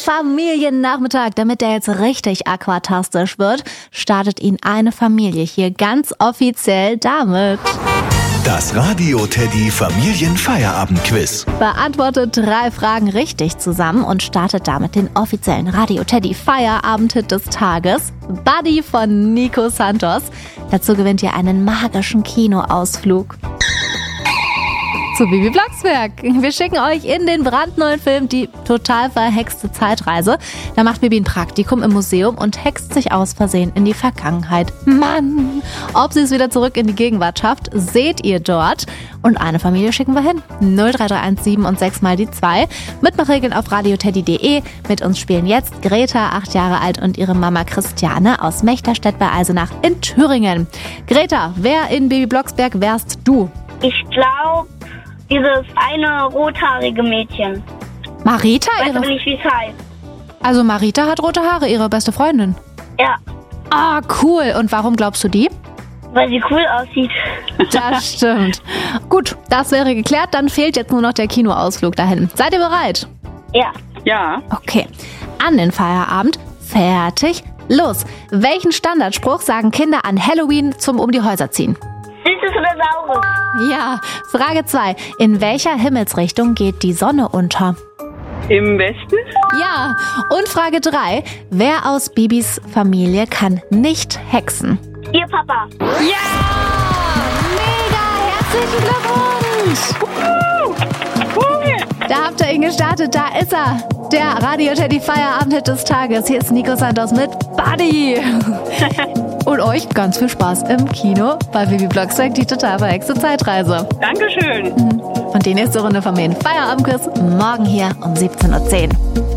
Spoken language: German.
Familiennachmittag. Damit der jetzt richtig aquatastisch wird, startet ihn eine Familie hier ganz offiziell damit. Das Radio Teddy Familienfeierabend-Quiz. Beantwortet 3 Fragen richtig zusammen und startet damit den offiziellen Radio Teddy Feierabend-Hit des Tages. Buddy von Nico Santos. Dazu gewinnt ihr einen magischen Kinoausflug zu Bibi Blocksberg. Wir schicken euch in den brandneuen Film Die total verhexte Zeitreise. Da macht Bibi ein Praktikum im Museum und hext sich aus Versehen in die Vergangenheit. Mann! Ob sie es wieder zurück in die Gegenwart schafft, seht ihr dort. Und eine Familie schicken wir hin. 03317 und 6 mal die 2. Mitmachregeln auf radioteddy.de. Mit uns spielen jetzt Greta, 8 Jahre alt, und ihre Mama Christiane aus Mechterstedt bei Eisenach in Thüringen. Greta, wer in Bibi Blocksberg wärst du? Ich glaube, dieses eine rothaarige Mädchen. Marita? Ich weiß aber nicht, wie es heißt. Also Marita hat rote Haare, ihre beste Freundin. Ja, Ah, cool. Und warum glaubst du die? weil sie cool aussieht. Das stimmt. Gut, das wäre geklärt. Dann fehlt jetzt nur noch der Kinoausflug dahin. Seid ihr bereit? Ja. Ja. Okay. An den Feierabend. Fertig. Los. Welchen Standardspruch sagen Kinder an Halloween zum Um die Häuser ziehen? Süßes oder Saures? Ja. Frage 2. In welcher Himmelsrichtung geht die Sonne unter? Im Westen? Ja. Und Frage 3. Wer aus Bibis Familie kann nicht hexen? Ihr Papa. Ja! Mega! Herzlichen Glückwunsch! Da habt ihr ihn gestartet, da ist er. Der Radio Teddy Feierabend-Hit des Tages. Hier ist Nico Santos mit Buddy. Und euch ganz viel Spaß im Kino bei Bibi Blocksberg, die total verhexte Zeitreise. Dankeschön. Und die nächste Runde vom Feierabend-Quiz morgen hier um 17:10 Uhr.